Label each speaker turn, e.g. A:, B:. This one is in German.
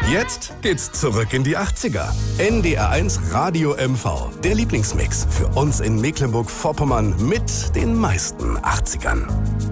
A: Jetzt geht's zurück in die 80er. NDR1 Radio MV, der Lieblingsmix für uns in Mecklenburg-Vorpommern mit den meisten 80ern.